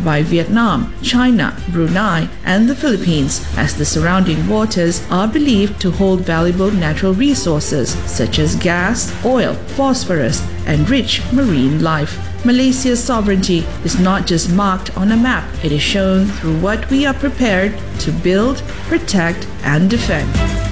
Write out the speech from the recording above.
by Vietnam, China, Brunei, and the Philippines, as the surrounding waters are believed to hold valuable natural resources such as gas, oil, phosphorus, and rich marine life. Malaysia's sovereignty is not just marked on a map, it is shown through what we are prepared to build, protect, and defend.